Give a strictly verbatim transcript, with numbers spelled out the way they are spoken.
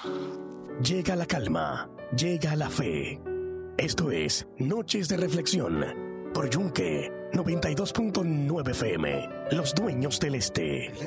Llega la calma, llega la fe. Esto es Noches de Reflexión por Yunque noventa y dos punto nueve F M, Los Dueños del Este.